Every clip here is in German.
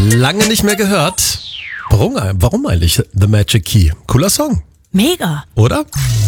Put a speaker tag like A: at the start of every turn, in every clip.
A: Lange nicht mehr gehört. Warum eigentlich The Magic Key? Cooler Song.
B: Mega.
A: Oder?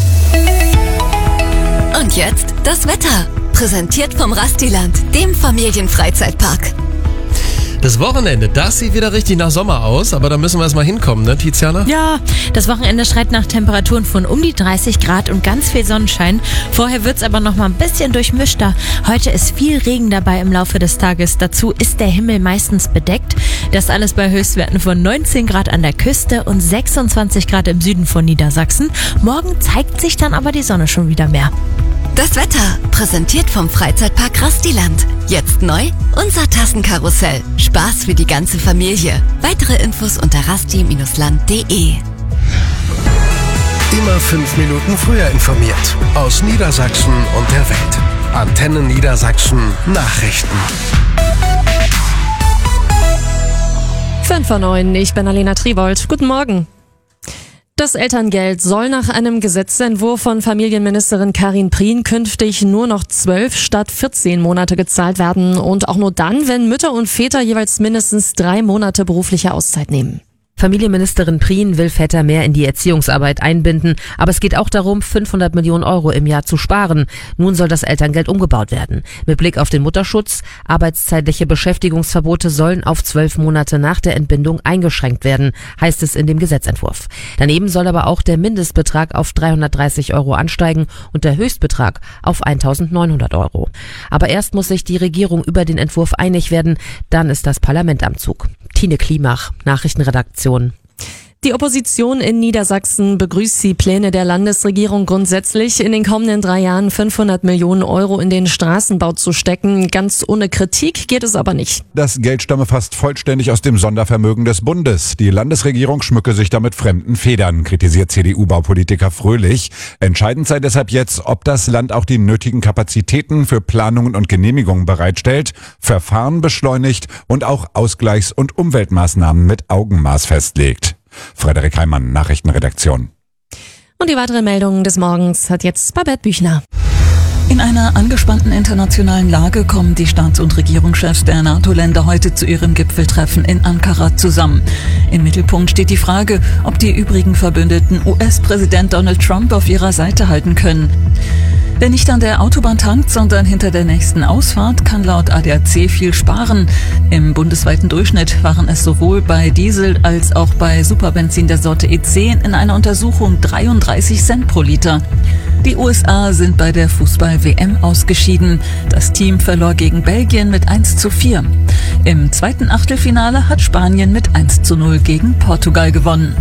C: Und jetzt das Wetter. Präsentiert vom Rastiland, dem Familienfreizeitpark.
A: Das Wochenende, das sieht wieder richtig nach Sommer aus, aber da müssen wir erstmal hinkommen, ne, Tiziana?
B: Ja, das Wochenende schreit nach Temperaturen von um die 30 Grad und ganz viel Sonnenschein. Vorher wird's aber noch mal ein bisschen durchmischter. Heute ist viel Regen dabei im Laufe des Tages. Dazu ist der Himmel meistens bedeckt. Das alles bei Höchstwerten von 19 Grad an der Küste und 26 Grad im Süden von Niedersachsen. Morgen zeigt sich dann aber die Sonne schon wieder mehr.
C: Das Wetter, präsentiert vom Freizeitpark Rastiland. Jetzt neu, unser Tassenkarussell. Spaß für die ganze Familie. Weitere Infos unter rasti-land.de.
D: Immer 5 Minuten früher informiert. Aus Niedersachsen und der Welt. Antenne Niedersachsen Nachrichten.
E: 5:09, ich bin Alena Tribold. Guten Morgen. Das Elterngeld soll nach einem Gesetzentwurf von Familienministerin Karin Prien künftig nur noch 12 statt 14 Monate gezahlt werden und auch nur dann, wenn Mütter und Väter jeweils mindestens 3 Monate berufliche Auszeit nehmen.
F: Familienministerin Prien will Väter mehr in die Erziehungsarbeit einbinden, aber es geht auch darum, 500 Millionen Euro im Jahr zu sparen. Nun soll das Elterngeld umgebaut werden. Mit Blick auf den Mutterschutz, arbeitszeitliche Beschäftigungsverbote sollen auf 12 Monate nach der Entbindung eingeschränkt werden, heißt es in dem Gesetzentwurf. Daneben soll aber auch der Mindestbetrag auf 330 Euro ansteigen und der Höchstbetrag auf 1.900 Euro. Aber erst muss sich die Regierung über den Entwurf einig werden, dann ist das Parlament am Zug. Tine Klimach, Nachrichtenredaktion.
E: Die Opposition in Niedersachsen begrüßt die Pläne der Landesregierung grundsätzlich, in den kommenden 3 Jahren 500 Millionen Euro in den Straßenbau zu stecken. Ganz ohne Kritik geht es aber nicht.
G: Das Geld stamme fast vollständig aus dem Sondervermögen des Bundes. Die Landesregierung schmücke sich damit fremden Federn, kritisiert CDU-Baupolitiker Fröhlich. Entscheidend sei deshalb jetzt, ob das Land auch die nötigen Kapazitäten für Planungen und Genehmigungen bereitstellt, Verfahren beschleunigt und auch Ausgleichs- und Umweltmaßnahmen mit Augenmaß festlegt. Frederik Heimann, Nachrichtenredaktion.
E: Und die weiteren Meldungen des Morgens hat jetzt Babette Büchner.
H: In einer angespannten internationalen Lage kommen die Staats- und Regierungschefs der NATO-Länder heute zu ihrem Gipfeltreffen in Ankara zusammen. Im Mittelpunkt steht die Frage, ob die übrigen Verbündeten US-Präsident Donald Trump auf ihrer Seite halten können. Wer nicht an der Autobahn tankt, sondern hinter der nächsten Ausfahrt, kann laut ADAC viel sparen. Im bundesweiten Durchschnitt waren es sowohl bei Diesel als auch bei Superbenzin der Sorte E10 in einer Untersuchung 33 Cent pro Liter. Die USA sind bei der Fußball-WM ausgeschieden. Das Team verlor gegen Belgien mit 1:4. Im zweiten Achtelfinale hat Spanien mit 1:0 gegen Portugal gewonnen.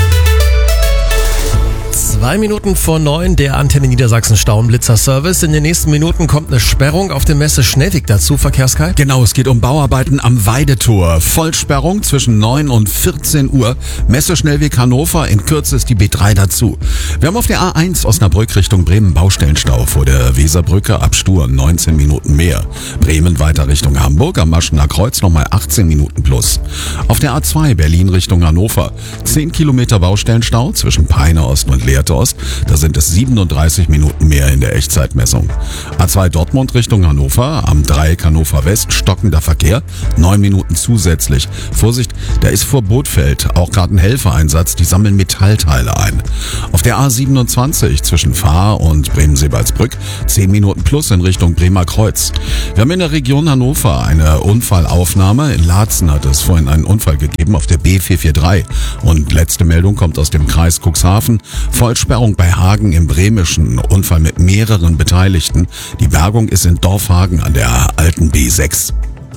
A: 2 Minuten vor 9, der Antenne Niedersachsen Stauenblitzer-Service. In den nächsten Minuten kommt eine Sperrung auf dem Messe Schnellweg dazu, Verkehrssky.
I: Genau, es geht um Bauarbeiten am Weidetor. Vollsperrung zwischen 9 und 14 Uhr. Messe Schnellweg Hannover, in Kürze ist die B3 dazu. Wir haben auf der A1 Osnabrück Richtung Bremen Baustellenstau vor der Weserbrücke ab Stur 19 Minuten mehr. Bremen weiter Richtung Hamburg am Maschener Kreuz nochmal 18 Minuten plus. Auf der A2 Berlin Richtung Hannover 10 Kilometer Baustellenstau zwischen Peine Ost und Lehrte Ost, da sind es 37 Minuten mehr in der Echtzeitmessung. A2 Dortmund Richtung Hannover, am Dreieck Hannover West, stockender Verkehr, 9 Minuten zusätzlich. Vorsicht, da ist vor Bootfeld auch gerade ein Helfereinsatz, die sammeln Metallteile ein. Auf der A27 zwischen Fahr und Bremen-Sebalsbrück, 10 Minuten plus in Richtung Bremer Kreuz. Wir haben in der Region Hannover eine Unfallaufnahme. In Laatzen hat es vorhin einen Unfall gegeben auf der B443. Und letzte Meldung kommt aus dem Kreis Cuxhaven. Vollsperrung bei Hagen im Bremischen, Unfall mit mehreren Beteiligten. Die Bergung ist in Dorfhagen an der alten B6.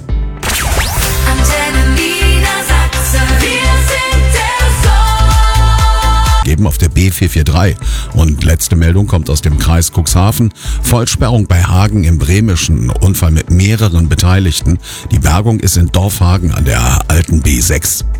C: Antenne Niedersachsen, wir sind der Song.
I: Geben auf der B443. Und letzte Meldung kommt aus dem Kreis Cuxhaven. Vollsperrung bei Hagen im Bremischen, Unfall mit mehreren Beteiligten. Die Bergung ist in Dorfhagen an der alten B6.